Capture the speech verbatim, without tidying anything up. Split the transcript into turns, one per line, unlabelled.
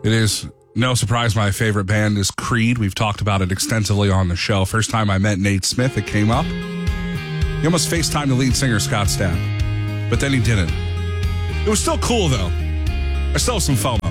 It is no surprise my favorite band is Creed. We've talked about it extensively on the show. First time I met Nate Smith, it came up. He almost FaceTimed the lead singer, Scott Stapp, but then he didn't. It was still cool, though. I still have some FOMO.